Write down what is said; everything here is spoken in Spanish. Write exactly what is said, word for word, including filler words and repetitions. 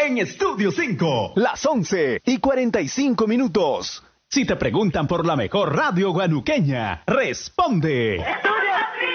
en Estudio cinco, las once y cuarenta y cinco minutos. Si te preguntan por la mejor radio guanuqueña, responde. Estudio